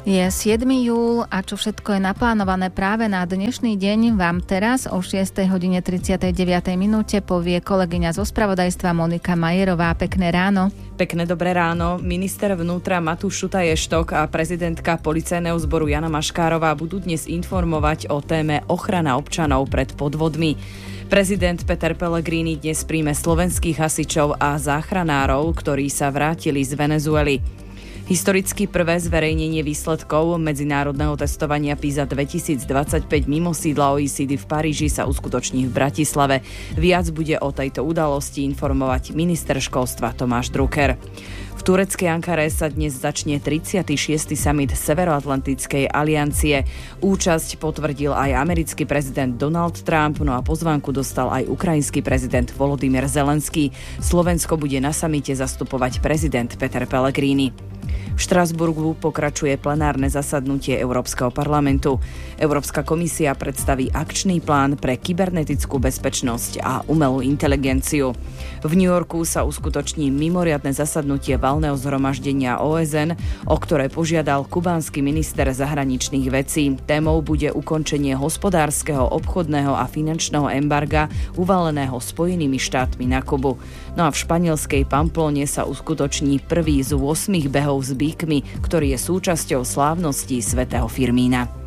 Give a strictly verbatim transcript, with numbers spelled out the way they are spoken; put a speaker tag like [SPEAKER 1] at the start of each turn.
[SPEAKER 1] Je siedmy júl a čo všetko je naplánované práve na dnešný deň, vám teraz o šiestej hodine tridsiatej deviatej minúte povie kolegyňa zo spravodajstva Monika Majerová. Pekné ráno.
[SPEAKER 2] Pekné dobré ráno. Minister vnútra Matúš Šutaj-Eštok a prezidentka policajného zboru Jana Maškárová budú dnes informovať o téme ochrana občanov pred podvodmi. Prezident Peter Pellegrini dnes príjme slovenských hasičov a záchranárov, ktorí sa vrátili z Venezuely. Historicky prvé zverejnenie výsledkov medzinárodného testovania PISA dvetisícdvadsaťpäť mimo sídla ó é cé dé v Paríži sa uskutoční v Bratislave. Viac bude o tejto udalosti informovať minister školstva Tomáš Drucker. V tureckej Ankare sa dnes začne tridsiaty šiesty summit Severoatlantickej aliancie. Účasť potvrdil aj americký prezident Donald Trump, no a pozvánku dostal aj ukrajinský prezident Volodymyr Zelenský. Slovensko bude na samite zastupovať prezident Peter Pellegrini. V Štrasburgu pokračuje plenárne zasadnutie Európskeho parlamentu. Európska komisia predstaví akčný plán pre kybernetickú bezpečnosť a umelú inteligenciu. V New Yorku sa uskutoční mimoriadne zasadnutie valného zhromaždenia ó es en, o ktoré požiadal kubánsky minister zahraničných vecí. Témou bude ukončenie hospodárskeho, obchodného a finančného embarga uvaleného Spojenými štátmi na Kubu. No a v španielskej Pamplone sa uskutoční prvý z ôsmich behov s bíkmi, ktorý je súčasťou slávností svätého Firmína.